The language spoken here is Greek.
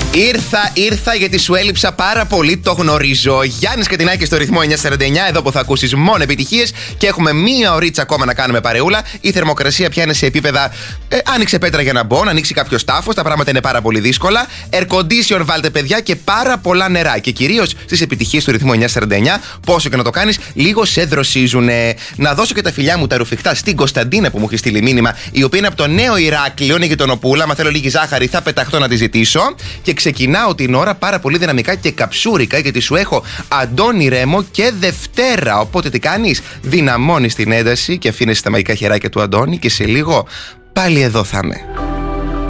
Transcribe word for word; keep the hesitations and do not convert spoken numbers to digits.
Ήρθα, ήρθα γιατί σου έλειψα πάρα πολύ, το γνωρίζω. Γιάννης Κατινάκης στο ρυθμό εννιακόσια σαράντα εννιά, εδώ που θα ακούσεις μόνο επιτυχίες και έχουμε μία ωρίτσα ακόμα να κάνουμε παρεούλα. Η θερμοκρασία πια είναι σε επίπεδα. Ε, άνοιξε πέτρα για να μπω, να ανοίξει κάποιο τάφος, τα πράγματα είναι πάρα πολύ δύσκολα. Air condition βάλτε, παιδιά, και πάρα πολλά νερά. Και κυρίως στις επιτυχίες του ρυθμού εννιακόσια σαράντα εννιά, πόσο και να το κάνεις, λίγο σε δροσίζουνε. Να δώσω και τα φιλιά μου τα ρουφιχτά στην Κωνσταντίνα που μου έχει στείλει μήνυμα, η οποία είναι από το Νέο Ηράκλειο, είναι γειτονοπούλα. Μα θέλω λίγη ζάχαρη, θα πεταχτώ να τη ζητήσω. Και ξεκινάω την ώρα πάρα πολύ δυναμικά και καψούρικα, γιατί σου έχω Αντώνη Ρέμο και Δευτέρα. Οπότε τι κάνεις, δυναμώνεις την ένταση και αφήνεις τα μαγικά χεράκια του Αντώνη και σε λίγο πάλι εδώ θα είμαι.